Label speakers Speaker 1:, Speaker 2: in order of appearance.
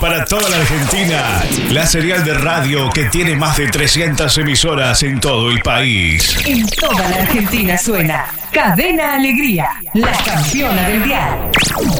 Speaker 1: Para toda la Argentina, la serial de radio que tiene más de 300 emisoras en todo el país.
Speaker 2: En toda la Argentina suena Cadena Alegría, la campeona del dial.